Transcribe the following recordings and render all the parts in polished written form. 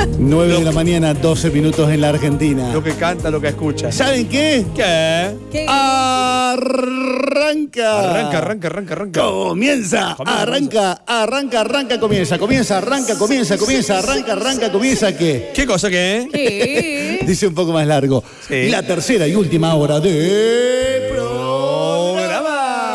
9 de la mañana, 12 minutos en la Argentina. Lo que canta, lo que escucha. ¿Saben qué? ¿Qué? Arranca. Arranca. Comienza, arranca, comienza, ¿qué? ¿Qué cosa qué? ¿Qué? Dice un poco más largo. Sí. La tercera y última hora de programa.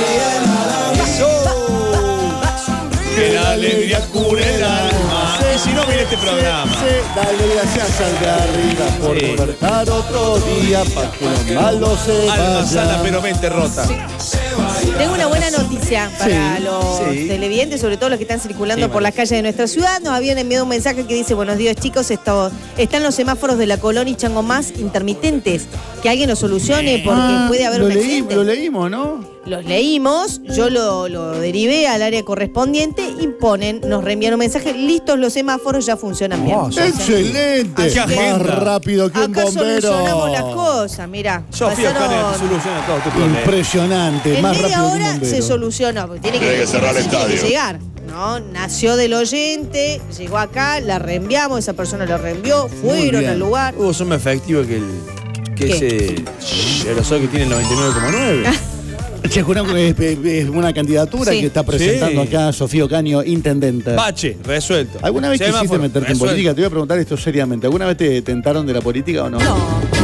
Que la alegría cure el alma. Y si no, mira este programa. Dale gracias al de arriba por Sí. despertar otro día para que lo malo se Alma sana vaya. pero mente rota. Tengo una buena noticia para Sí, los sí. televidentes, sobre todo los que están circulando Sí, por las calles de nuestra ciudad. Nos habían enviado un mensaje que dice: buenos días, chicos, están los semáforos de la Colón y Chango Más intermitentes. Que alguien los solucione porque puede haber un accidente. Lo leímos, ¿no? Los leímos, yo lo derivé al área correspondiente y nos reenvían un mensaje: listos los semáforos, ya funcionan bien. ¡Excelente! Qué Más agenda. rápido que un Acá bombero. solucionamos las cosas, mirá. Sofía Canel soluciona todo tu problema. Impresionante, En más media rápido que un hora bombero. se solucionó, porque tiene que cerrar el estadio. Tiene que llegar, ¿no? Nació del oyente, llegó acá, la reenviamos, esa persona lo reenvió, fueron bien. al lugar. Son más efectivos que ¿Qué? ese aerosol que tiene el 99,9. Che, Jurán, es una candidatura Sí. que está presentando Sí. acá Sofía Ocaño, intendente. Bache, resuelto. ¿Alguna vez quisiste Semáforo, meterte en resuelto. política? Te voy a preguntar esto seriamente. ¿Alguna vez te tentaron de la política o no? No,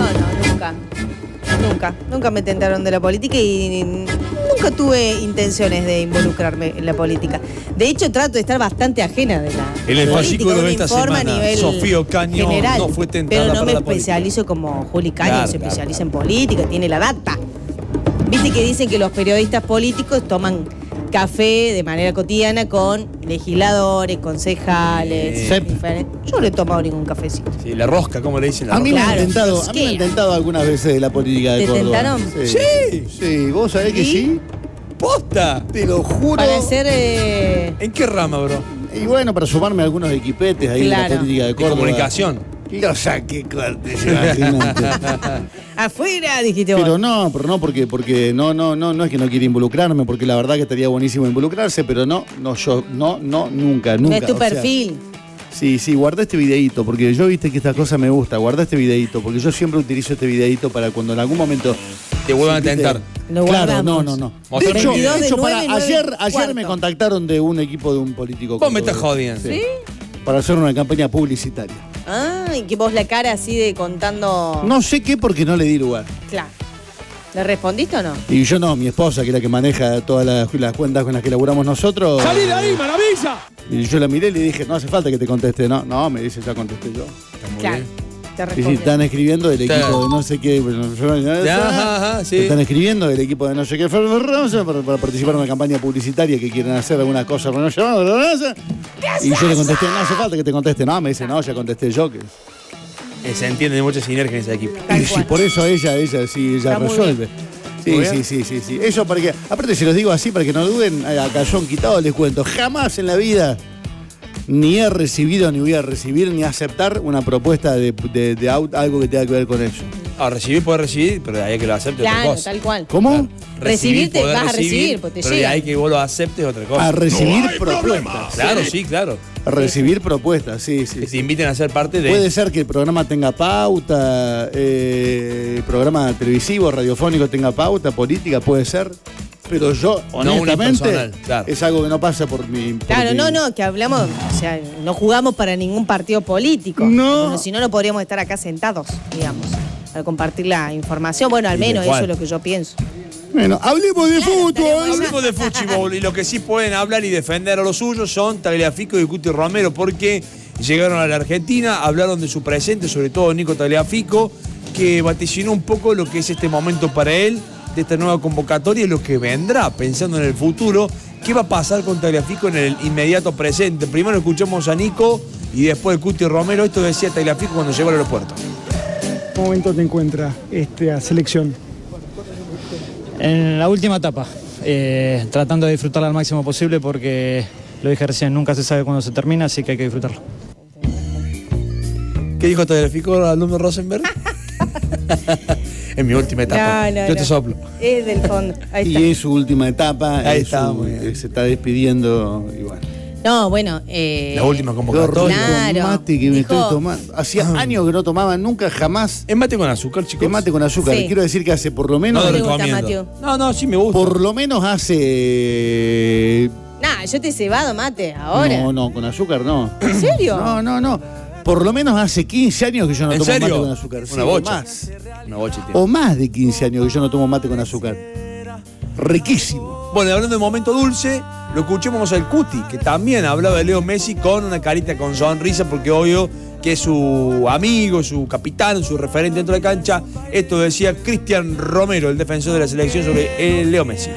nunca me tentaron de la política y nunca tuve intenciones de involucrarme en la política. De hecho, trato de estar bastante ajena de la En el política. fascículo de Uno esta informa semana, a nivel Sofía Ocaño general, no fue tentada pero no para me la política. especializo como Juli Caño, Claro, se claro. especializa en política, tiene la data. Viste que dicen que los periodistas políticos toman café de manera cotidiana con legisladores, concejales. Sí. diferentes. Yo no he tomado ningún cafecito. Sí, la rosca, ¿cómo le dicen? La A mí, rosca. Claro, me han tentado algunas veces de la política de ¿Te Córdoba. tentaron? Sí. Sí, ¿vos sabés que ¿Y? sí? ¡Posta! Te lo juro. Para ser ¿En qué rama, bro? Y bueno, para sumarme a algunos equipetes ahí de Claro. la política de De Córdoba. comunicación. Lo saqué cortes, imagínate. afuera, dijiste vos. Pero no, porque no es que no quiera involucrarme, porque la verdad que estaría buenísimo involucrarse, pero no, nunca. No es tu O sea, perfil. sí, guarda este videíto, porque yo viste que esta cosa me gusta, guarda este videíto, porque yo siempre utilizo este videíto para cuando en algún momento Te vuelvan a ¿viste? tentar. Lo Claro, guardamos. no. Mostrame De hecho, el video. 22 de para 9, ayer cuarto. me contactaron de un equipo de un político. Vos me estás cordobés. jodiendo. ¿Sí? Para hacer una campaña publicitaria. Ah, y que vos la cara así de contando. No sé qué porque no le di lugar. Claro. ¿Le respondiste o no? Y yo no, mi esposa, que es la que maneja todas las cuentas con las que laburamos nosotros. ¡Salí de ahí, maravilla! Y yo la miré y le dije, no hace falta que te conteste. No, me dice, ya contesté yo. Está muy Claro. bien. Te Y si responde. están escribiendo del equipo Claro. de no sé qué. Ajá, sí. Están escribiendo del equipo de no sé qué para participar en una campaña publicitaria que quieren hacer algunas cosas pero no llamaron. Y yo le contesté, no hace falta que te conteste. No, me dice, no, ya contesté yo. Que... Se entiende de mucha sinergia en ese equipo. Tal Y cual. por eso ella sí, ella Está muy resuelve. Muy bien. Sí. Eso para que, aparte se los digo así para que no duden, a callón quitado les cuento, jamás en la vida ni he recibido, ni voy a recibir, ni aceptar una propuesta de algo que tenga que ver con eso. Recibir puede recibir, pero de ahí que lo aceptes otra Claro, cosa. tal cual. ¿Cómo? Claro. Recibirte, poder vas a recibir, pues te pero de llega. ahí que vos lo aceptes otra cosa. A recibir propuestas. Claro, sí, claro. A recibir propuestas, sí. Que te inviten a ser parte de... Puede ser que el programa tenga pauta, el programa televisivo, radiofónico tenga pauta, política, puede ser. Pero yo, honestamente, unipersonal, claro. es algo que no pasa por mi... Claro, no, que hablamos, o sea, no jugamos para ningún partido político. No. Bueno, si no, no podríamos estar acá sentados, digamos, para compartir la información. Bueno, al Y de menos cuál. eso es lo que yo pienso. Bueno, hablemos de fútbol. Hablemos de fútbol y lo que sí pueden hablar y defender a los suyos son Tagliafico y Cuti Romero porque llegaron a la Argentina, hablaron de su presente, sobre todo Nico Tagliafico, que vaticinó un poco lo que es este momento para él, de esta nueva convocatoria y lo que vendrá, pensando en el futuro, qué va a pasar con Tagliafico en el inmediato presente. Primero escuchamos a Nico y después Cuti Romero. Esto decía Tagliafico cuando llegó al aeropuerto. ¿Qué momento te encuentra esta selección? En la última etapa, tratando de disfrutarla al máximo posible porque, lo dije recién, nunca se sabe cuándo se termina, así que hay que disfrutarlo. ¿Qué dijo Tagliafico al alumno Rosenberg? En mi última etapa. No, Yo te soplo. Es del fondo. Ahí está. Y es su última etapa. Ahí es está, su- muy bien. se está despidiendo y bueno. No, bueno. La última convocatoria. Claro. Mate que me Dijo- estoy tomando. Hacía años que no tomaba nunca, jamás. Es mate con azúcar, chicos. Que mate con azúcar. Sí. Quiero decir que hace por lo menos. No ¿Te lo gusta, recomiendo. Mateo? No, sí me gusta. Por lo menos hace. Nah, yo te he cebado mate ahora. No, con azúcar no. ¿En serio? No. Por lo menos hace 15 años que yo no ¿En tomo serio? mate con azúcar. Una o bocha. más. Una bocha tiene. O más de 15 años que yo no tomo mate con azúcar. Riquísimo. Bueno, hablando de momento dulce, lo escuchemos al Cuti, que también hablaba de Leo Messi con una carita con sonrisa, porque obvio que es su amigo, su capitán, su referente dentro de la cancha. Esto decía Cristian Romero, el defensor de la selección, sobre Leo Messi.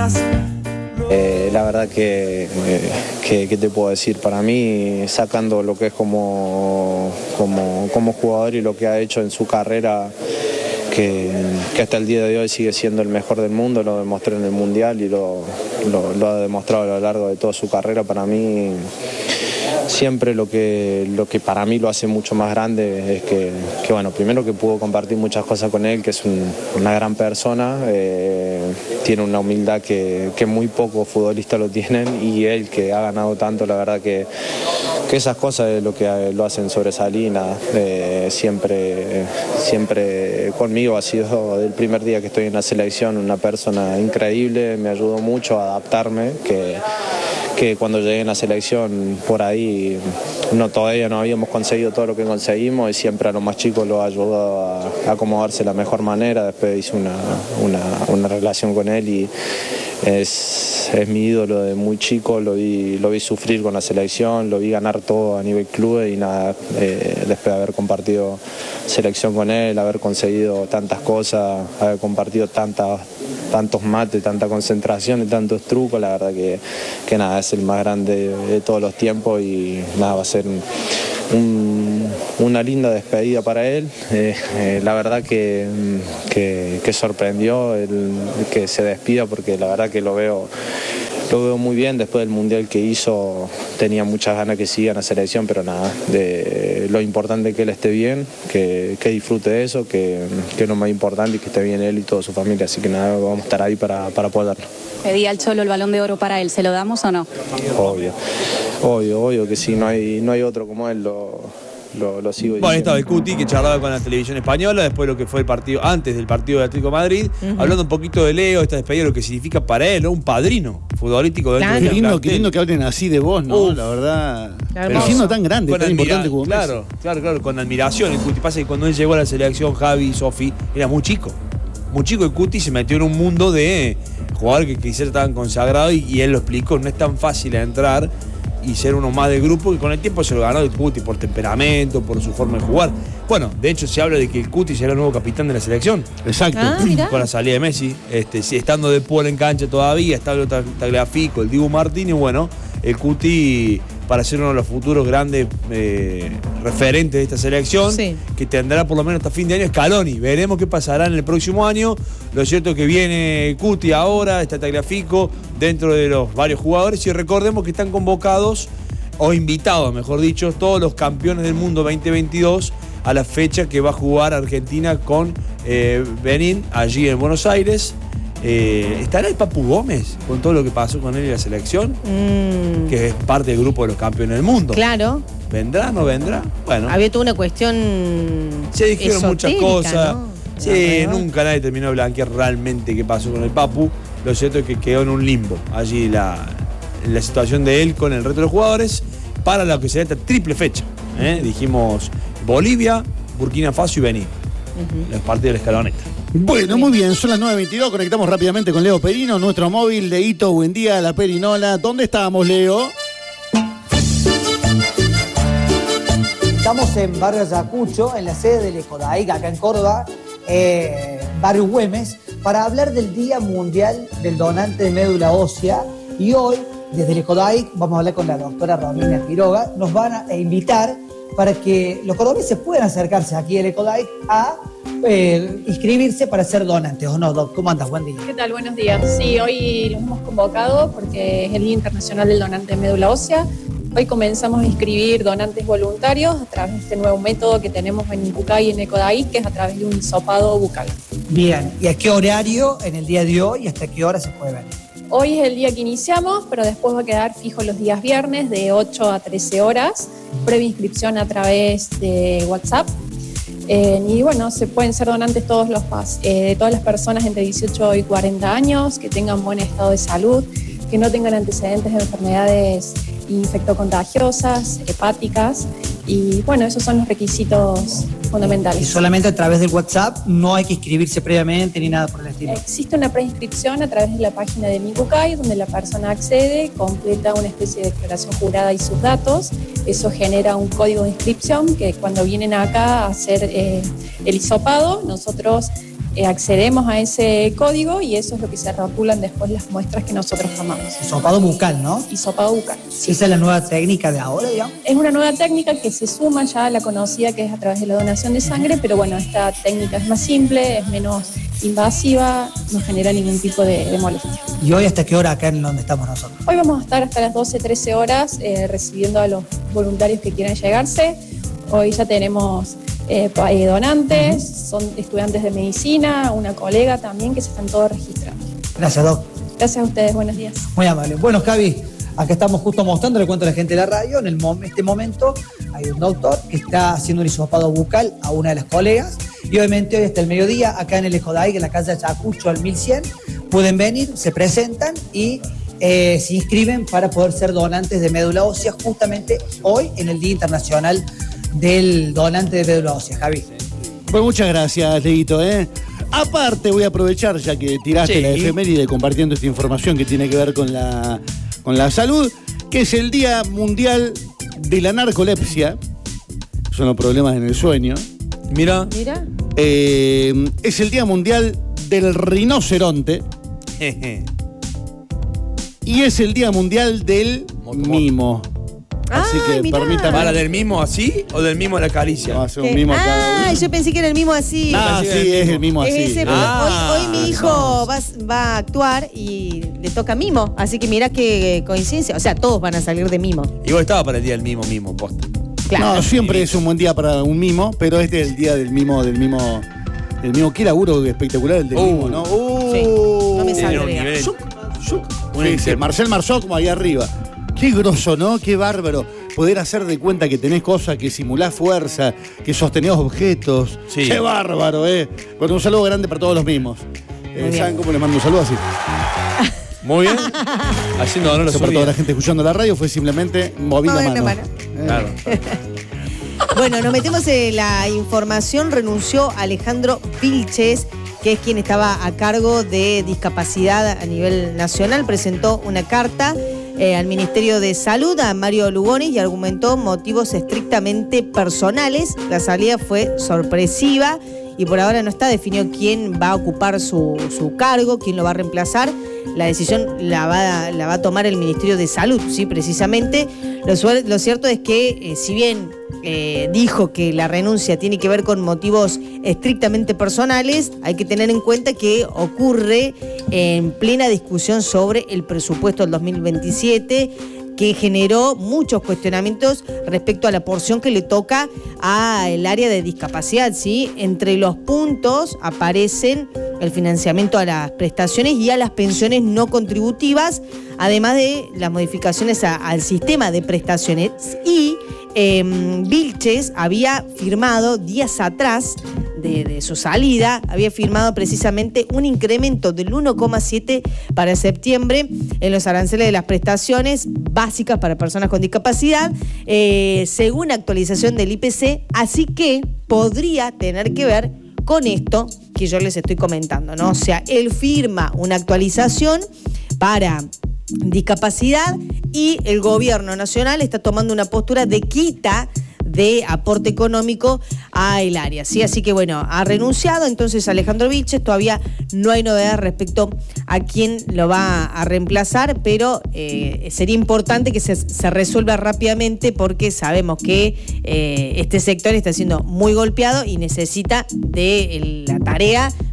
La verdad que te puedo decir, para mí, sacando lo que es como jugador y lo que ha hecho en su carrera, que hasta el día de hoy sigue siendo el mejor del mundo, lo demostró en el Mundial y lo ha demostrado a lo largo de toda su carrera. Para mí, siempre lo que para mí lo hace mucho más grande es que bueno, primero que puedo compartir muchas cosas con él, que es una gran persona, tiene una humildad que muy pocos futbolistas lo tienen, y él, que ha ganado tanto, la verdad que esas cosas es lo que lo hacen sobresalir. Nada, siempre conmigo ha sido, del primer día que estoy en la selección, una persona increíble, me ayudó mucho a adaptarme, que cuando llegué en la selección por ahí todavía no habíamos conseguido todo lo que conseguimos, y siempre a los más chicos los ayudó a acomodarse de la mejor manera. Después hice una relación con él y es mi ídolo de muy chico. Lo vi sufrir con la selección, lo vi ganar todo a nivel club, y nada, después de haber compartido selección con él, haber conseguido tantas cosas, haber compartido tantos mates, tanta concentración y tantos trucos, la verdad que nada, es el más grande de todos los tiempos, y nada, va a ser una linda despedida para él. La verdad que sorprendió el que se despida, porque la verdad que lo veo muy bien. Después del Mundial que hizo, tenía muchas ganas que siga en la selección, pero nada, lo importante es que él esté bien, que disfrute de eso, que es lo más importante, y que esté bien él y toda su familia. Así que nada, vamos a estar ahí para apoyarlo. Pedí al Cholo el Balón de Oro para él, ¿se lo damos o no? Obvio que sí, no hay otro como él, lo sigo diciendo. Bueno, ahí estaba el Cuti, que charlaba con la televisión española después de lo que fue el partido, antes del partido de Atlético de Madrid, hablando un poquito de Leo, esta despedida, lo que significa para él, ¿no? Un padrino futbolístico dentro Claro. del Qué lindo, plantel. qué lindo que hablen así de vos, ¿no? Uf. La verdad. Pero Hermoso. siendo tan grande, Con tan importante como Messi. claro, con admiración. El Cuti pasa que cuando él llegó a la selección, Javi y Sofi, era muy chico. Muy chico el Cuti, se metió en un mundo de jugadores que quizás estaban consagrados, y él lo explicó, no es tan fácil entrar y ser uno más del grupo, que con el tiempo se lo ganó el Cuti por temperamento, por su forma de jugar. Bueno, de hecho se habla de que el Cuti será el nuevo capitán de la selección. Exacto. Ah, mirá. Con la salida de Messi, sí, estando de Paul en cancha todavía, estando Tagliafico, el Dibu Martínez, bueno, el Cuti para ser uno de los futuros grandes referentes de esta selección, Sí. que tendrá por lo menos hasta fin de año Scaloni. Veremos qué pasará en el próximo año. Lo cierto es que viene Cuti ahora, está Tagliafico dentro de los varios jugadores, y recordemos que están convocados, o invitados, mejor dicho, todos los campeones del mundo 2022 a la fecha que va a jugar Argentina con Benín, allí en Buenos Aires. ¿Estará el Papu Gómez con todo lo que pasó con él y la selección? Que es parte del grupo de los campeones del mundo. Claro. ¿Vendrá, no vendrá? Bueno, Había toda una cuestión. se dijeron muchas esotérica, cosas. ¿no? Sí, Alrededor. nunca nadie terminó de blanquear realmente qué pasó con el Papu. Lo cierto es que quedó en un limbo allí la situación de él con el resto de los jugadores para lo que será esta triple fecha. Dijimos Bolivia, Burkina Faso y Benín. Los partidos de la escaloneta. Bueno, muy bien, son las 9:22, conectamos rápidamente con Leo Perino, nuestro móvil de Hito, buen día, la Perinola. ¿Dónde estábamos, Leo? Estamos en Barrio Ayacucho, en la sede del Ecodaic, acá en Córdoba, Barrio Güemes, para hablar del Día Mundial del Donante de Médula Ósea. Y hoy, desde el Ecodaic, vamos a hablar con la doctora Romina Quiroga. Nos van a invitar para que los cordobeses puedan acercarse aquí al Ecodaic a inscribirse para ser donantes. ¿O no, Doc? ¿Cómo andas? Buen día. ¿Qué tal? Buenos días. Sí, hoy los hemos convocado porque es el Día Internacional del Donante de Médula Ósea. Hoy comenzamos a inscribir donantes voluntarios a través de este nuevo método que tenemos en Impucay y en Ecodaic, que es a través de un hisopado bucal. Bien. ¿Y a qué horario en el día de hoy y hasta qué hora se puede ver? Hoy es el día que iniciamos, pero después va a quedar fijo los días viernes de 8 a 13 horas, previa inscripción a través de WhatsApp. Y bueno, se pueden ser donantes todas las personas entre 18 y 40 años, que tengan buen estado de salud, que no tengan antecedentes de enfermedades infectocontagiosas, hepáticas, y bueno, esos son los requisitos fundamentales. Y solamente a través del WhatsApp, no hay que inscribirse previamente ni nada por el estilo. Existe una preinscripción a través de la página de Micucay, donde la persona accede, completa una especie de declaración jurada y sus datos. Eso genera un código de inscripción que cuando vienen acá a hacer el hisopado, nosotros accedemos a ese código y eso es lo que se rotulan después las muestras que nosotros tomamos. Hisopado bucal, ¿no? Hisopado bucal. Sí. ¿Esa es la nueva técnica de ahora, digamos? Es una nueva técnica que se suma ya a la conocida, que es a través de la donación de sangre, pero bueno, esta técnica es más simple, es menos invasiva, no genera ningún tipo de molestia. ¿Y hoy hasta qué hora acá en donde estamos nosotros? Hoy vamos a estar hasta las 12, 13 horas recibiendo a los voluntarios que quieran llegarse. Hoy ya tenemos donantes, son estudiantes de medicina, una colega también, que se están todos registrando. Gracias, Doc. Gracias a ustedes, buenos días. Muy amable. Bueno, Javi, acá estamos justo mostrando, le cuento a la gente de la radio, en este momento hay un doctor que está haciendo un hisopado bucal a una de las colegas y obviamente hoy hasta el mediodía, acá en el Ecodaig, en la calle Chacucho al 1100, pueden venir, se presentan y se inscriben para poder ser donantes de médula ósea justamente hoy en el Día Internacional del Donante de Médula Ósea. Javi. Pues muchas gracias, Leguito, Aparte, voy a aprovechar, ya que tiraste la efeméride compartiendo esta información que tiene que ver con la salud, que es el Día Mundial de la Narcolepsia. Son los problemas en el sueño. Mira. Es el Día Mundial del Rinoceronte. Y es el Día Mundial del Mimo. Así que permítame. ¿Para del mimo así o del mimo a la caricia? Vamos a hacer un mimo cada uno. Yo pensé que era el mimo así. Sí, es el mimo así. Ese, hoy mi hijo va a actuar y le toca mimo. Así que mira qué coincidencia. O sea, todos van a salir de mimo. Igual estaba para el día del mimo, posta. Claro. No, siempre es un buen día para un mimo, pero este es el día del mimo. Qué laburo espectacular el del mimo, ¿no? Sí, no me saldría. Sí, Marcel Marceau como ahí arriba. Qué groso, ¿no? Qué bárbaro. Poder hacer de cuenta que tenés cosas, que simulás fuerza, que sostenés objetos. Sí. Qué bárbaro, Bueno, un saludo grande para todos los mimos. ¿Saben cómo les mando un saludo así? Muy bien. Haciendo honor a su para vida. toda la gente escuchando la radio fue simplemente moviendo la mano. Claro. Bueno, nos metemos en la información. Renunció Alejandro Vilches, que es quien estaba a cargo de discapacidad a nivel nacional. Presentó una carta al Ministerio de Salud, a Mario Lugones, y argumentó motivos estrictamente personales. La salida fue sorpresiva y por ahora no está definido quién va a ocupar su cargo, quién lo va a reemplazar. La decisión la va a tomar el Ministerio de Salud, sí, precisamente. Lo cierto es que, si bien dijo que la renuncia tiene que ver con motivos estrictamente personales, hay que tener en cuenta que ocurre en plena discusión sobre el presupuesto del 2027, que generó muchos cuestionamientos respecto a la porción que le toca al área de discapacidad, ¿sí? Entre los puntos aparecen el financiamiento a las prestaciones y a las pensiones no contributivas, además de las modificaciones al sistema de prestaciones. Y Vilches había firmado días atrás de su salida, había firmado precisamente un incremento del 1,7 para septiembre en los aranceles de las prestaciones básicas para personas con discapacidad, según actualización del IPC, así que podría tener que ver con esto que yo les estoy comentando, ¿no? O sea, él firma una actualización para discapacidad y el gobierno nacional está tomando una postura de quita de aporte económico a el área, ¿sí? Así que bueno, ha renunciado entonces Alejandro Vilches. Todavía no hay novedades respecto a quién lo va a reemplazar, pero sería importante que se resuelva rápidamente porque sabemos que este sector está siendo muy golpeado y necesita de la tarea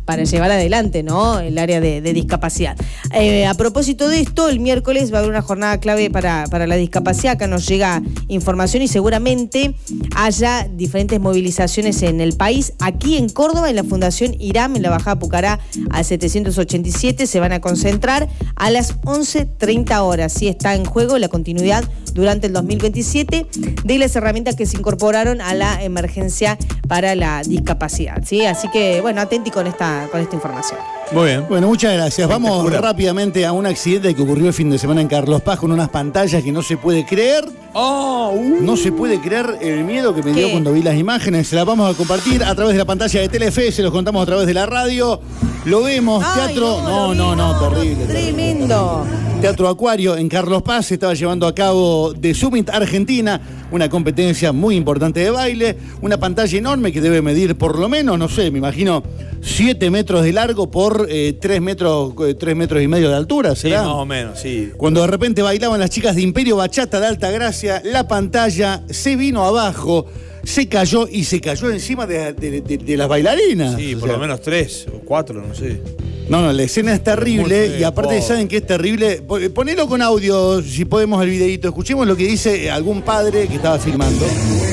llevar adelante, ¿no? El área de discapacidad. A propósito de esto, el miércoles va a haber una jornada clave para la discapacidad. Acá nos llega información y seguramente haya diferentes movilizaciones en el país. Aquí en Córdoba, en la Fundación IRAM, en la Bajada Pucará al 787, se van a concentrar a las 11:30 horas. Sí, está en juego la continuidad durante el 2027 de las herramientas que se incorporaron a la emergencia para la discapacidad, ¿sí? Así que, bueno, atenti con esta información. Muy bien. Bueno, muchas gracias. Vamos rápidamente a un accidente que ocurrió el fin de semana en Carlos Paz con unas pantallas que no se puede creer. No se puede creer el miedo que me dio cuando vi las imágenes. Se las vamos a compartir a través de la pantalla de Telefe, se los contamos a través de la radio. Lo vemos, teatro. No, terrible. Tremendo. Teatro Acuario en Carlos Paz se estaba llevando a cabo The Summit Argentina, una competencia muy importante de baile, una pantalla enorme que debe medir por lo menos, no sé, me imagino 7 metros de largo por 3 metros y medio de altura, ¿será? Sí, más o menos, sí. Cuando de repente bailaban las chicas de Imperio Bachata de Altagracia, la pantalla se vino abajo, se cayó encima de las bailarinas. Sí, por lo menos 3 o 4, no sé. No, la escena es terrible y aparte ¿saben qué es terrible? Ponelo con audio, si podemos, el videíto. Escuchemos lo que dice algún padre que estaba filmando.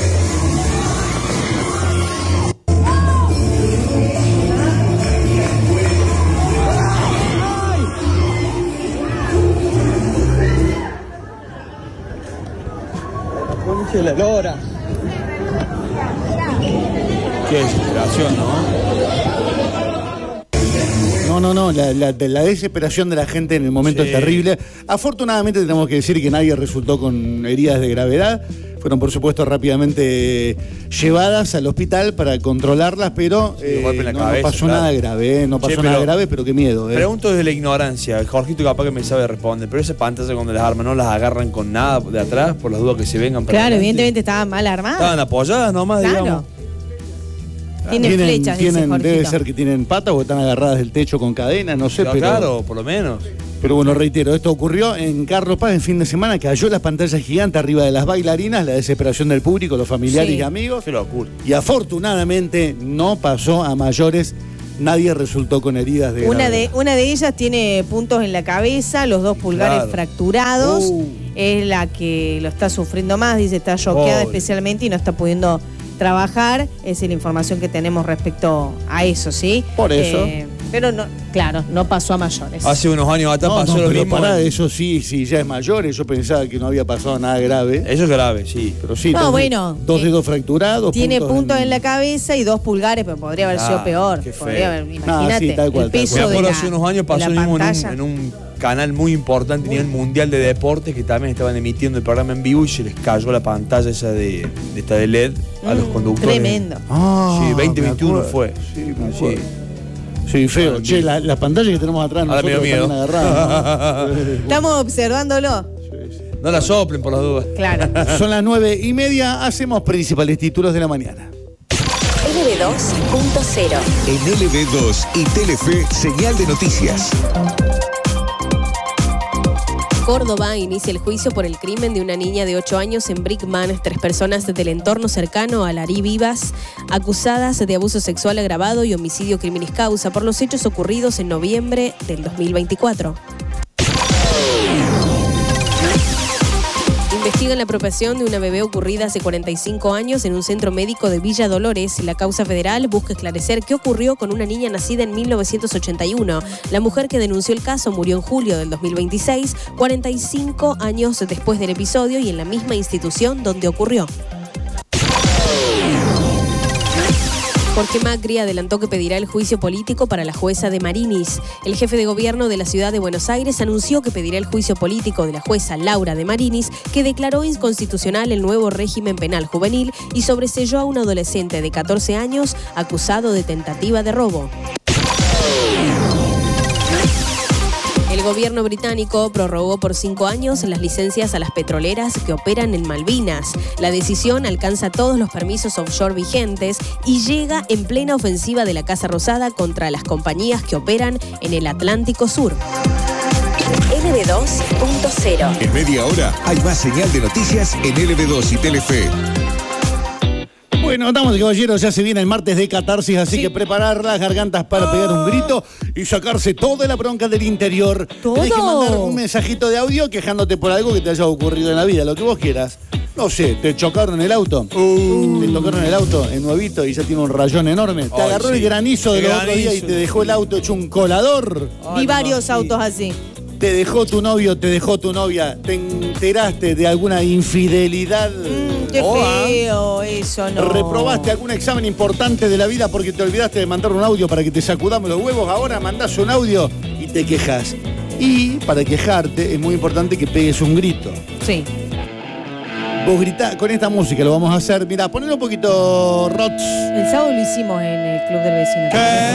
Conche la lora. Qué desesperación, ¿no? No, la desesperación de la gente en el momento es terrible. Afortunadamente tenemos que decir que nadie resultó con heridas de gravedad. Fueron, por supuesto, rápidamente llevadas al hospital para controlarlas, pero no pasó nada grave, nada grave, pero qué miedo. Pregunto desde la ignorancia, Jorgito capaz que me sabe responder, pero esas pantallas cuando las arman no las agarran con nada de atrás por las dudas que se vengan para Claro, adelante. Evidentemente estaban mal armadas. Estaban apoyadas nomás, digamos. Tienen flechas, dice Jorgito. Debe ser que tienen patas o están agarradas del techo con cadena, no sé, pero... Claro, por lo menos. Pero bueno, reitero, esto ocurrió en Carlos Paz en fin de semana, cayó las pantallas gigantes arriba de las bailarinas, la desesperación del público, los familiares y amigos. Qué locura. Y afortunadamente no pasó a mayores, nadie resultó con heridas de gravedad. Una de ellas tiene puntos en la cabeza, los 2 pulgares fracturados. Es la que lo está sufriendo más, dice, está choqueada especialmente y no está pudiendo trabajar. Esa es la información que tenemos respecto a eso, ¿sí? Por eso. Pero no, claro, no pasó a mayores. Hace unos años atrás pasó lo pero mismo. Eso sí, ya es mayores. Yo pensaba que no había pasado nada grave. Eso es grave, sí. Pero sí, no, bueno, 2 dedos fracturados. Tiene puntos en la cabeza y 2 pulgares, pero podría haber sido peor. Qué feo. Podría haber, imagínate, sí, tal cual, el peso Me acuerdo de hace unos años pasó lo mismo en un canal muy importante a nivel mundial de deportes que también estaban emitiendo el programa en vivo y se les cayó la pantalla esa de LED a los conductores. Tremendo. Sí, 2021 fue. Sí, me acuerdo. Sí, feo. Bueno, che, la pantalla que tenemos atrás ahora nosotros miedo. están agarradas, ¿no? Estamos observándolo. No la soplen por las dudas. Claro. Son las 9:30, hacemos principales títulos de la mañana. LB2.0. En LB2 y Telefe, señal de noticias. Córdoba inicia el juicio por el crimen de una niña de 8 años en Brickman. 3 personas del entorno cercano a Larí Vivas, acusadas de abuso sexual agravado y homicidio criminis causa por los hechos ocurridos en noviembre del 2024. Investigan la apropiación de una bebé ocurrida hace 45 años en un centro médico de Villa Dolores. La causa federal busca esclarecer qué ocurrió con una niña nacida en 1981. La mujer que denunció el caso murió en julio del 2026, 45 años después del episodio y en la misma institución donde ocurrió. Jorge Macri adelantó que pedirá el juicio político para la jueza de Marinis. El jefe de gobierno de la ciudad de Buenos Aires anunció que pedirá el juicio político de la jueza Laura de Marinis, que declaró inconstitucional el nuevo régimen penal juvenil y sobreseyó a un adolescente de 14 años acusado de tentativa de robo. El gobierno británico prorrogó por 5 años las licencias a las petroleras que operan en Malvinas. La decisión alcanza todos los permisos offshore vigentes y llega en plena ofensiva de la Casa Rosada contra las compañías que operan en el Atlántico Sur. LB2.0. En media hora hay más señal de noticias en LB2 y Telefe. Bueno, damas y caballeros, ya se viene el martes de catarsis, así que preparar las gargantas para pegar un grito y sacarse toda la bronca del interior. ¿Todo? Tenés que mandar un mensajito de audio quejándote por algo que te haya ocurrido en la vida, lo que vos quieras. No sé, te chocaron el auto. Te tocaron el auto en nuevito y ya tiene un rayón enorme. Te agarró el granizo del otro día y te dejó el auto hecho un colador. Vi varios autos así. Te dejó tu novio, te dejó tu novia. Te enteraste de alguna infidelidad. Qué feo eso, ¿no? Reprobaste algún examen importante de la vida porque te olvidaste de mandar un audio para que te sacudamos los huevos. Ahora mandás un audio y te quejas. Y para quejarte es muy importante que pegues un grito. Sí. Vos gritá con esta música, lo vamos a hacer. Mirá, ponelo un poquito, Rots. El sábado lo hicimos en el club del vecino.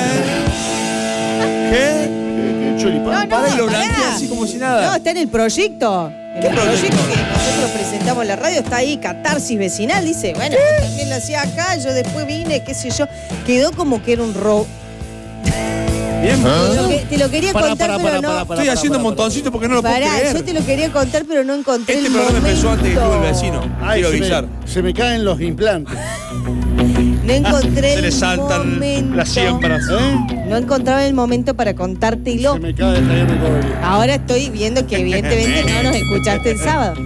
¿Qué? Choripán. Pará y lo blanquea así como si nada. No, está en el proyecto. En el proyecto que nosotros presentamos en la radio está ahí, Catarsis Vecinal. Dice, bueno, yo también lo hacía acá, yo después vine, qué sé yo. Quedó como que era un robo. Bien, Te lo quería contar, pero no. Estoy haciendo un montoncito porque no lo puedo creer. Yo te lo quería contar, pero no encontré Este el programa momento. empezó antes que el vecino. Quiero avisar. Se me caen los implantes. No encontré Se le el saltan momento. las siembras. No encontraba el momento para contártelo. Se me cae el taller de cobre. Ahora estoy viendo que evidentemente no nos escuchaste el sábado.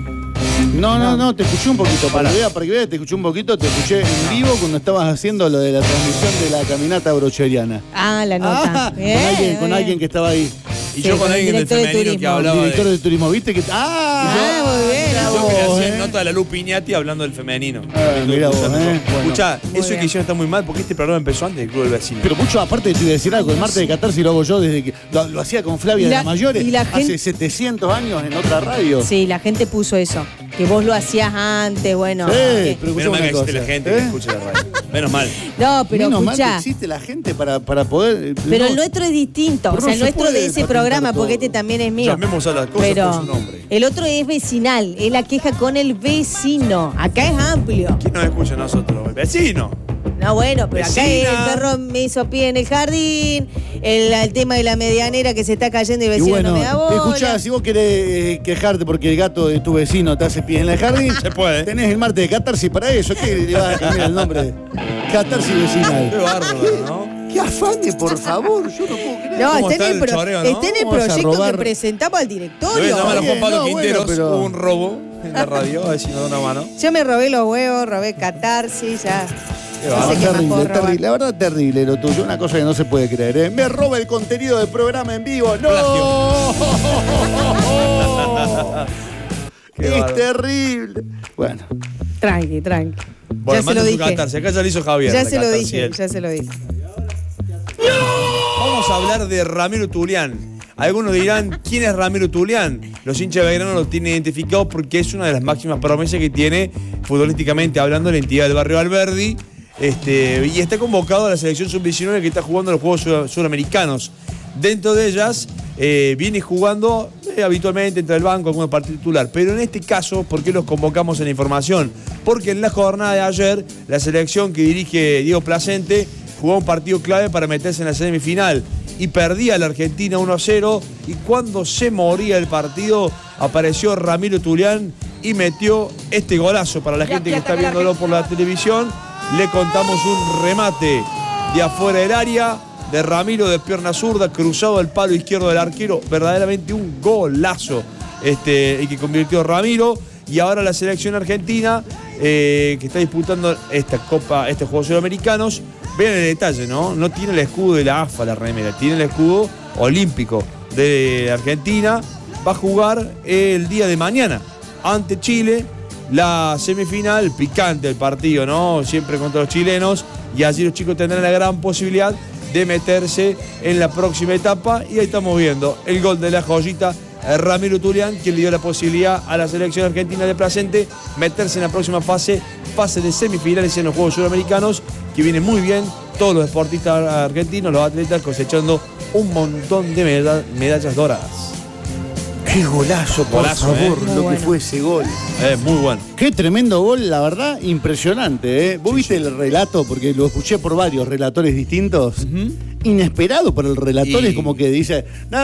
No, te escuché un poquito. Para que veas, te escuché un poquito. Te escuché en vivo cuando estabas haciendo lo de la transmisión de la caminata brocheriana. Ah, la nota. Con alguien que estaba ahí. Y yo con alguien del femenino que hablaba El director de turismo, ¿viste? Que... muy bien. Yo que le hacía nota de la Lu Piñati hablando del femenino. Mirá vos, Escuchá, Muy eso bien. que hicieron está muy mal porque este programa empezó antes del Club del Vecino. Pero mucho, aparte te iba a decir algo, el martes de Catarsis lo hago yo desde que lo hacía con Flavia de las Mayores hace 700 años en otra radio. Sí, la gente puso eso. Que vos lo hacías antes, bueno. Pero Menos mal que existe la gente que ¿eh? escucha la radio. Menos mal. No, pero Menos mal que escuchá. existe la gente para poder... Pero no, el nuestro es distinto. Pero O sea, no el se nuestro puede de ese patentar programa, todo. porque este también es mío. Llamemos a las cosas Pero por su nombre. el otro es vecinal, es la queja con el vecino. Acá es amplio. ¿Quién nos escucha a nosotros? El vecino. No, bueno, pero acá Vecina. el perro me hizo pie en el jardín, el tema de la medianera que se está cayendo y el Y vecino bueno, no me da bola. escuchá, si vos querés quejarte porque el gato de tu vecino te hace pie en el jardín, Se puede. tenés el martes de Catarsis para eso. ¿Qué le vas a cambiar el nombre? Catarsis Qué vecinal. bárbaro, ¿no? ¡Qué afane, por favor! Yo no puedo creer. No, ¿Cómo está en está el choreo, no? está en el ¿Cómo vas a proyecto robar? que presentamos al Le voy a directorio. llamar a Juan Pablo No, bueno, Quinteros. pero- Hubo un robo en la radio. A ver si nos da una mano. Yo me robé los huevos, robé Catarsis, ya. Qué No sé bárbaro. qué más Terrible, puedo robar. terrible. La verdad, terrible lo tuyo. Una cosa que no se puede creer, ¿eh? Me roba el contenido del programa en vivo. ¡No! Qué es bárbaro. terrible. Bueno, Tranqui. Bueno, Ya se lo manda tu dije. catarse. Acá ya lo hizo Javier. Ya la se lo catarsis dije, él. ya se lo dije. Vamos a hablar de Ramiro Tulián. Algunos dirán, ¿quién es Ramiro Tulián? Los hinchas de Belgrano lo tienen identificado porque es una de las máximas promesas que tiene futbolísticamente hablando la entidad del barrio Alberdi. Y está convocado a la selección sub-19 que está jugando los Juegos Suramericanos. Dentro de ellas viene jugando habitualmente entre el banco, algunos partidos titular. Pero en este caso, ¿por qué los convocamos en la información? Porque en la jornada de ayer, la selección que dirige Diego Placente jugó un partido clave para meterse en la semifinal y perdía la Argentina 1-0 y cuando se moría el partido apareció Ramiro Tulián y metió este golazo para la gente que está viéndolo por la televisión. Le contamos un remate de afuera del área de Ramiro de pierna zurda, cruzado al palo izquierdo del arquero, verdaderamente un golazo el que convirtió Ramiro. Y ahora la selección argentina que está disputando esta Copa, estos Juegos Sudamericanos. Vean el detalle, ¿no? No tiene el escudo de la AFA la remera, tiene el escudo olímpico de Argentina. Va a jugar el día de mañana ante Chile, la semifinal, picante el partido, ¿no? Siempre contra los chilenos. Y allí los chicos tendrán la gran posibilidad de meterse en la próxima etapa. Y ahí estamos viendo el gol de la joyita Ramiro Tulián, quien le dio la posibilidad a la selección argentina de Placente meterse en la próxima fase de semifinales en los Juegos Sudamericanos, que viene muy bien. Todos los deportistas argentinos, los atletas, cosechando un montón de medallas doradas. qué golazo, por Golazo, favor, Muy lo bueno. que fue ese gol. Muy bueno. Qué tremendo gol, la verdad, impresionante, ¿eh? ¿Vos viste el relato? Porque lo escuché por varios relatores distintos. inesperado para el relator, es como que dice,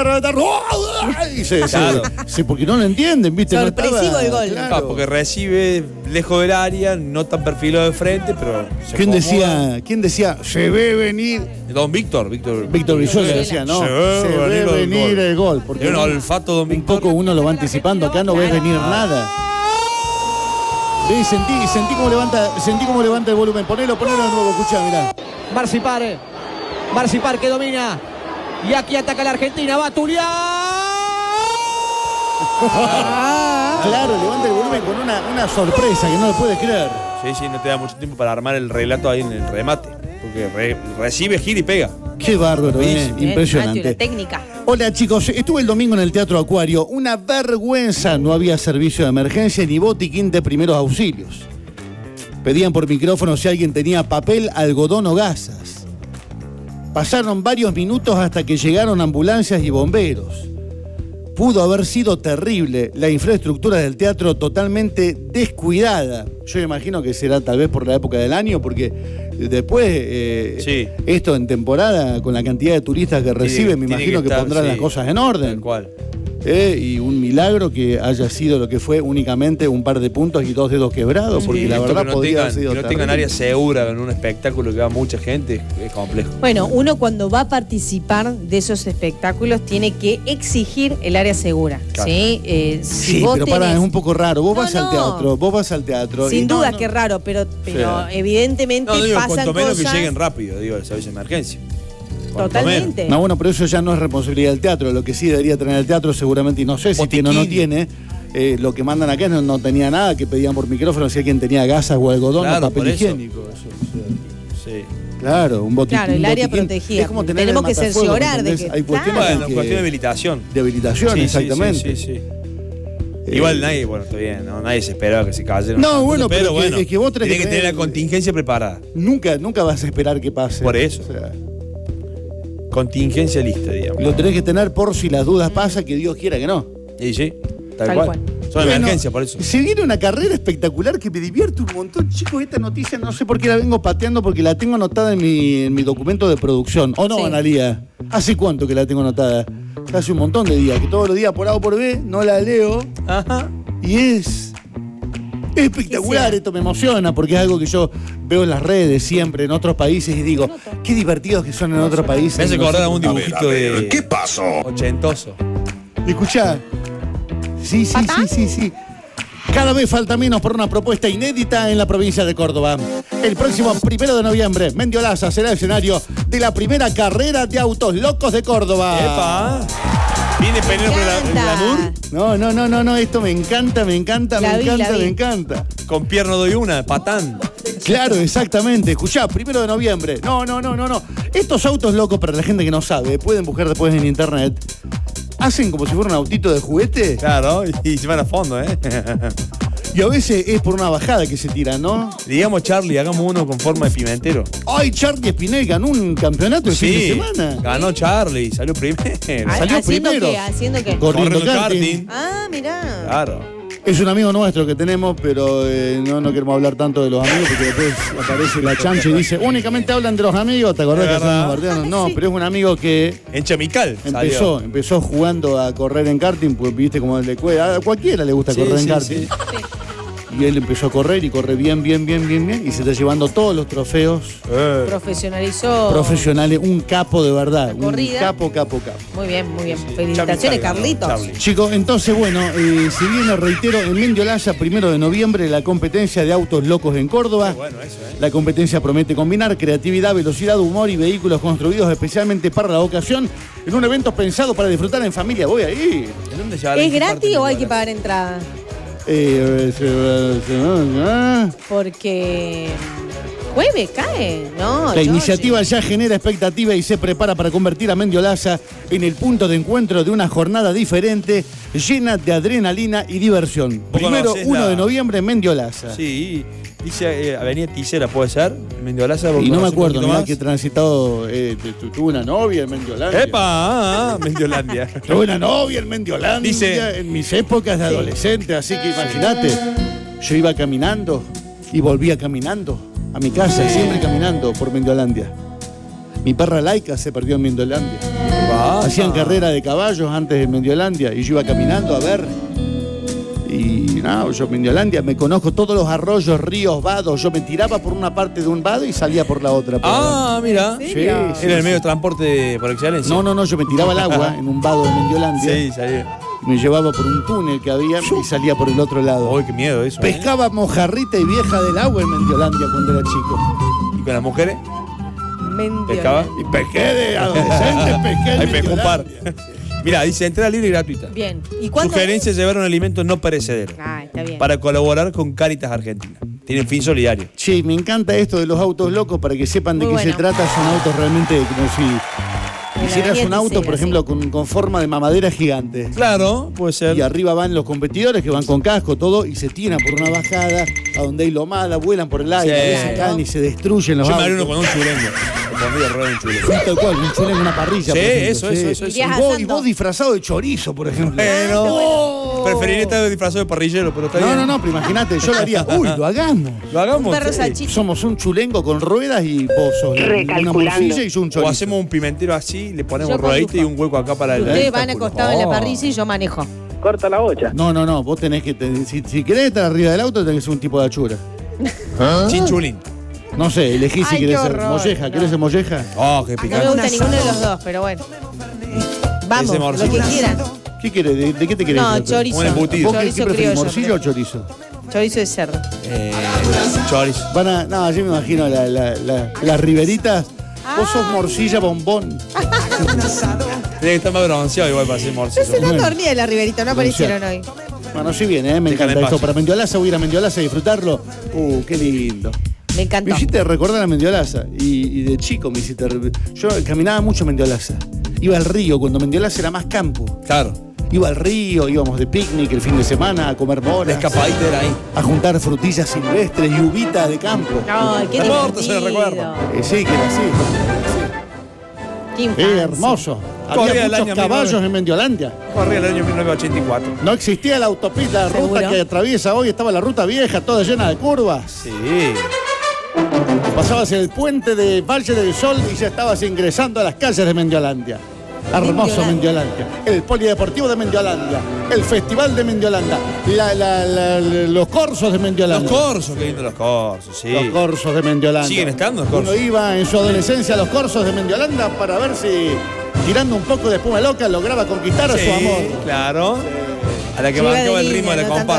porque no lo entienden, ¿viste? Sorpresivo el gol. Claro. Porque recibe lejos del área, no tan perfilado de frente, pero ¿Quién decía? Se ve venir. Don Víctor Brizuela decía, no, se ve venir el gol. Porque un olfato, Don Víctor. Un poco uno lo va anticipando, acá no ves venir nada. Sentí cómo levanta el volumen. Ponelo de nuevo, escuchá, mirá. Marcipar que domina. Y aquí ataca la Argentina, va Tulián. Claro, levanta el volumen con una sorpresa que no lo puedes creer. Sí, no te da mucho tiempo para armar el relato ahí en el remate. Porque recibe, gira y pega. Qué bárbaro, impresionante. La técnica. Hola chicos, estuve el domingo en el Teatro Acuario. Una vergüenza, no había servicio de emergencia ni botiquín de primeros auxilios. Pedían por micrófono si alguien tenía papel, algodón o gasas. Pasaron varios minutos hasta que llegaron ambulancias y bomberos. Pudo haber sido terrible, la infraestructura del teatro totalmente descuidada. Yo imagino que será tal vez por la época del año, porque después, esto en temporada, con la cantidad de turistas que recibe, me imagino que pondrán las cosas en orden. Tal cual. Y un milagro que haya sido lo que fue únicamente un par de puntos y 2 dedos quebrados, porque la verdad podría haber sido que no tengan área segura en un espectáculo que va mucha gente, es complejo. Bueno, uno cuando va a participar de esos espectáculos tiene que exigir el área segura. Claro. ¿Sí? Pero pará, es un poco raro. Vos vas al teatro. Sin duda que es raro, pero evidentemente pasan cuanto menos cosas. Que lleguen rápido, el servicio de emergencia. Totalmente. No, bueno, pero eso ya no es responsabilidad del teatro. Lo que sí debería tener el teatro, seguramente, y no sé si tiene o no tiene, lo que mandan acá no tenía nada, que pedían por micrófono si alguien tenía gasas o algodón o papel higiénico. Claro, un botiquín. Claro, el área protegida. Es como tener tenemos que cerciorar de que. Hay cuestiones cuestión de habilitación. De habilitación, exactamente. Sí. Igual nadie, está bien, ¿no? Nadie se esperaba que se cayeran. No, bueno, pero bueno, es que vos tenés que tener la contingencia preparada. Nunca vas a esperar que pase. Por eso. Contingencia lista, digamos. Lo tenés que tener por si las dudas pasa, que Dios quiera que no. Sí, tal cual. Son emergencias, por eso. Se viene una carrera espectacular que me divierte un montón. Chicos, esta noticia no sé por qué la vengo pateando, porque la tengo anotada en mi documento de producción. ¿O no, Analía? ¿Hace cuánto que la tengo anotada? Hace un montón de días, que todos los días por A o por B no la leo. Ajá. Y es espectacular, esto me emociona, porque es algo que yo veo en las redes siempre, en otros países, y digo, qué divertidos que son en otros países. Me hace acordar un dibujito de... ¿Qué pasó? Ochentoso. Escuchá. Sí. Cada vez falta menos por una propuesta inédita en la provincia de Córdoba. El próximo 1 de noviembre, Mendiolaza será escenario de la primera carrera de autos locos de Córdoba. ¡Epa! ¿Viene Penélope Glamour? No, esto me encanta. Me encanta. Con pierna doy una, patán. Claro, exactamente. Escuchá, 1 de noviembre. No. Estos autos locos, para la gente que no sabe, pueden buscar después en internet. Hacen como si fuera un autito de juguete. Claro, y se van a fondo, Y a veces es por una bajada que se tira, ¿no? Digamos, Charlie, hagamos uno con forma de pimentero. ¡Ay, Charlie Espinel ganó un campeonato el fin de semana! Ganó Charlie, salió primero. ¿Haciendo qué? Corriendo karting. Ah, mirá. Claro. Es un amigo nuestro que tenemos, pero no queremos hablar tanto de los amigos, porque después aparece la chancha y dice, únicamente hablan de los amigos, ¿te acordás que hacemos partidos? No, pero es un amigo que... En Chamical empezó jugando a correr en karting, pues viste como a cualquiera le gusta correr en karting. Sí. Y él empezó a correr y corre bien, y se está llevando todos los trofeos. Profesionalizó. Profesionales, un capo de verdad. Un capo. Muy bien. Felicitaciones, Carlitos. Chicos, entonces, bueno, si bien reitero, en Mendiolaza, 1 de noviembre, la competencia de autos locos en Córdoba. Bueno, eso, La competencia promete combinar creatividad, velocidad, humor y vehículos construidos especialmente para la ocasión en un evento pensado para disfrutar en familia. Voy ahí. ¿Es gratis o hay que pagar entrada? Porque jueves cae, ¿no? La iniciativa ya genera expectativa y se prepara para convertir a Mendiolaza en el punto de encuentro de una jornada diferente, llena de adrenalina y diversión. 1 de noviembre en Mendiolaza. Sí, dice Avenida Tisera, ¿puede ser? Mendiolaza. Y no me acuerdo, mirá que he transitado, tuve una novia en Mendiolandia. ¡Epa! Mendiolandia. Tuve una novia en Mendiolandia, dice, en mis épocas de adolescente, así que imagínate, yo iba caminando y volvía caminando a mi casa, siempre caminando por Mendiolandia. Mi perra Laika se perdió en Mendolandia. Hacían carrera de caballos antes de Mendolandia y yo iba caminando a ver. Y no, yo en Mendolandia me conozco todos los arroyos, ríos, vados. Yo me tiraba por una parte de un vado y salía por la otra. Mira. Sí, Era el medio de transporte por excelencia. No, yo me tiraba al agua en un vado de Mendolandia. Sí, salía. Me llevaba por un túnel que había y salía por el otro lado. Uy, qué miedo eso. Pescaba mojarrita y vieja del agua en Mendolandia cuando era chico. ¿Y con las mujeres? Mendolandia. ¿Pescaba? Y pesqué de adolescente, pesqué en Ahí pescó un par. Mira, dice entrada libre y gratuita. Bien. ¿Y cuándo? Sugerencia es llevar un alimento no perecedero. Está bien. Para colaborar con Cáritas Argentina. Tienen fin solidario. Sí, me encanta esto de los autos locos para que sepan de Muy qué se bueno. trata. Son autos realmente como si hicieras avenida un auto, Tisera, por ejemplo, con forma de mamadera gigante. Claro, puede ser. Y arriba van los competidores que van con casco, todo, y se tiran por una bajada a donde hay lomada, vuelan por el aire, Sí. a veces caen y se destruyen los Yo me autos. haré uno con un chulengo. Me pondría a rodar un chulengo. Sí, tal cual, un chulengo en una parrilla. Sí, por ejemplo, eso. Irías Y asando. vos disfrazado de chorizo, por ejemplo. Preferiría estar disfrazado de parrillero, pero está bien. No, pero imagínate, yo lo haría. Uy, lo hagamos. Lo hagamos. Un perro sí. salchicha. Somos un chulengo con ruedas y vos sos una morcilla y yo un O chorizo. hacemos un pimentero así, le ponemos Yo rodadito y condujo. un hueco acá para el. Ustedes van acostados en la parrilla y yo manejo. Corta la bocha. No, vos tenés que. Si querés estar arriba del auto, tenés que ser un tipo de achura. Chinchulín. No sé, elegí si Ay, querés qué ser horror, molleja. ¿Querés ser molleja? Oh, qué No me picante. gusta ninguno de los dos, pero bueno. Vamos, Ese lo morcilla. que quieran. ¿Qué querés? ¿De qué te querés? No, tratar? chorizo. Un embutido. ¿Vos qué Chorizo preferís, criollo, morcilla o chorizo? Chorizo de cerdo. Chorizo. No, yo me imagino las riberitas. Vos sos morcilla bombón. Tiene que estar más bronceado igual para ser morcilla. No se lo tornía de la Riverita, no aparecieron hoy. Bueno, sí viene, me Déjale encanta en esto. paz. Para Mendiolaza, voy a ir a Mendiolaza a disfrutarlo. Qué lindo. Me Me encantó. hiciste recordar a Mendiolaza y de chico me hiciste. Yo caminaba mucho a Mendiolaza. Iba al río cuando Mendiolaza era más campo. Claro. Iba al río, íbamos de picnic el fin de semana a comer La moras, escapadita era ahí. a juntar frutillas silvestres y uvita de campo. Ay, qué No importa, se divertido. lo recuerdo. Sí, que era así. Qué infancia. Hermoso. Corría Había el muchos año caballos 1900. en Mendiolandia. Corría el año 1984. No existía la autopista, la ruta ¿Seguro? que atraviesa hoy, estaba la ruta vieja, toda llena de curvas. Sí. Pasabas el puente de Valle del Sol y ya estabas ingresando a las calles de Mendiolandia. Hermoso Mendiolandia. El Polideportivo de Mendiolandia. El Festival de Mendiolandia. Los corsos de Mendiolandia. Los corsos, qué lindo los corsos, sí. Los corsos de Mendiolandia. ¿Siguen estando los corsos? Uno iba en su adolescencia a los corsos de Mendiolandia para ver si, tirando un poco de espuma loca, lograba conquistar a Sí, su amor. claro. A la que Yo iba de marcaba el niña, ritmo de la no tanto comparsa.